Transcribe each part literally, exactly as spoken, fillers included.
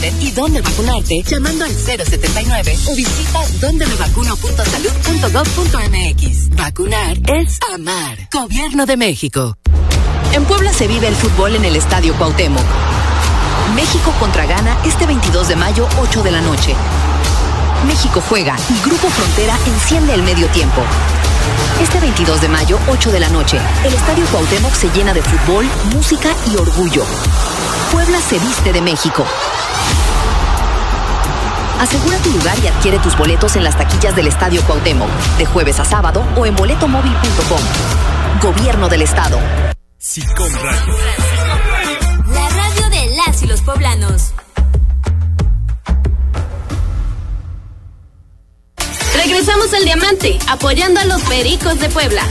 y dónde vacunarte llamando al cero setenta y nueve o visita donde me vacuno punto salud punto gov punto mx. Vacunar es amar. Gobierno de México. En Puebla se vive el fútbol en el Estadio Cuauhtémoc. México contra Ghana este veintidós de mayo, ocho de la noche. México juega y Grupo Frontera enciende el medio tiempo. Este veintidós de mayo, ocho de la noche, el Estadio Cuauhtémoc se llena de fútbol, música y orgullo. Puebla se viste de México. Asegura tu lugar y adquiere tus boletos en las taquillas del Estadio Cuauhtémoc, de jueves a sábado o en boleto móvil punto com. Gobierno del Estado. Sicom Radio. La radio de las y los poblanos. Regresamos al Diamante, apoyando a los Pericos de Puebla.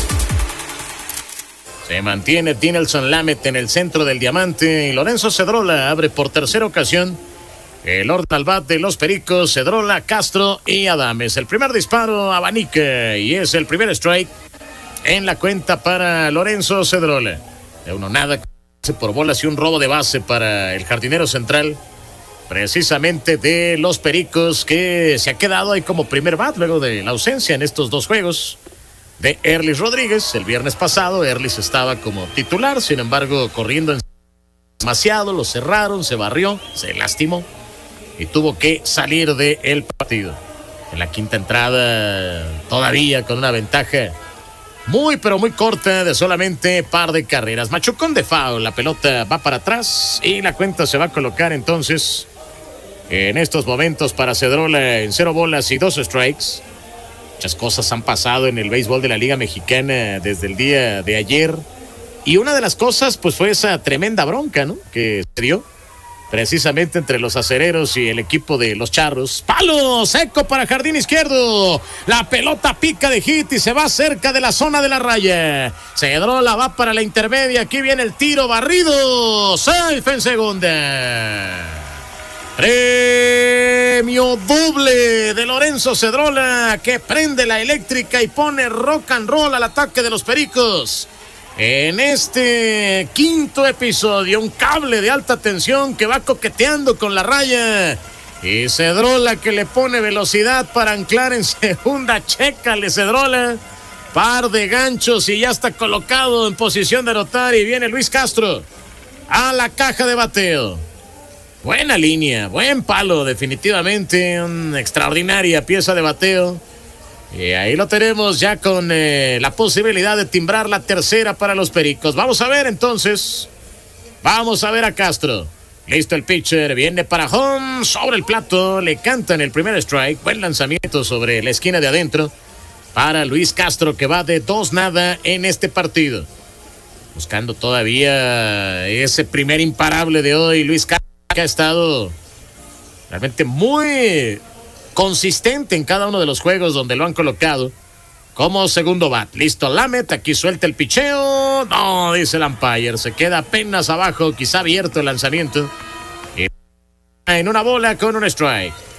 Se mantiene Dinelson Lamet en el centro del Diamante y Lorenzo Cedrola abre por tercera ocasión el orden al bat de los Pericos, Cedrola, Castro y Adames. El primer disparo abanica y es el primer strike en la cuenta para Lorenzo Cedrola. De uno nada, por bolas y un robo de base para el jardinero central, precisamente de los Pericos, que se ha quedado ahí como primer bat luego de la ausencia en estos dos juegos de Erlis Rodríguez. El viernes pasado Erlis estaba como titular, sin embargo corriendo demasiado, lo cerraron, se barrió, se lastimó y tuvo que salir del partido. En la quinta entrada, todavía con una ventaja muy pero muy corta de solamente par de carreras. Machucón de foul, la pelota va para atrás y la cuenta se va a colocar entonces en estos momentos para Cedrola en cero bolas y dos strikes. Muchas cosas han pasado en el béisbol de la Liga Mexicana desde el día de ayer. Y una de las cosas pues fue esa tremenda bronca, ¿no?, que se dio precisamente entre los acereros y el equipo de los Charros. Palo seco para jardín izquierdo. La pelota pica de hit y se va cerca de la zona de la raya. Cedrola va para la intermedia. Aquí viene el tiro barrido. Safe en segunda. Premio doble de Lorenzo Cedrola, que prende la eléctrica y pone rock and roll al ataque de los Pericos. En este quinto episodio, un cable de alta tensión que va coqueteando con la raya. Y Cedrola que le pone velocidad para anclar en segunda. Chécale, Cedrola. Par de ganchos y ya está colocado en posición de anotar. Y viene Luis Castro a la caja de bateo. Buena línea, buen palo, definitivamente. Una extraordinaria pieza de bateo. Y ahí lo tenemos ya con eh, la posibilidad de timbrar la tercera para los Pericos. Vamos a ver entonces. Vamos a ver a Castro. Listo el pitcher, viene para home, sobre el plato, le cantan el primer strike. Buen lanzamiento sobre la esquina de adentro para Luis Castro, que va de dos nada en este partido. Buscando todavía ese primer imparable de hoy. Luis Castro, que ha estado realmente muy consistente en cada uno de los juegos donde lo han colocado como segundo bat. Listo Lamet, aquí suelta el picheo. No, dice el umpire, se queda apenas abajo, quizá abierto el lanzamiento. Y en una bola con un strike.